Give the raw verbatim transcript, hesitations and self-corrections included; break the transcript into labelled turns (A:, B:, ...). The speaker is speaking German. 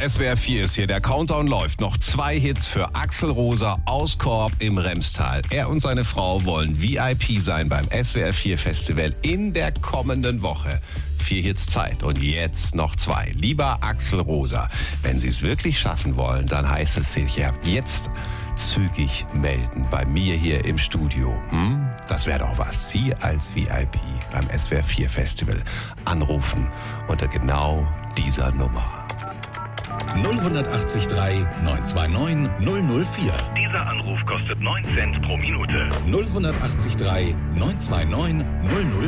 A: S W R vier ist hier, der Countdown läuft. Noch zwei Hits für Axel Roser aus Korb im Remstal. Er und seine Frau wollen V I P sein beim S W R vier Festival in der kommenden Woche. Vier Hits Zeit und jetzt noch zwei. Lieber Axel Roser, wenn Sie es wirklich schaffen wollen, dann heißt es sich ja jetzt zügig melden bei mir hier im Studio. Hm? Das wäre doch was. Sie als V I P beim S W R vier Festival anrufen unter genau dieser Nummer.
B: null acht drei neun zwei neun null null vier.
C: Dieser Anruf kostet neun Cent pro Minute.
B: null acht drei neun zwei neun null null vier.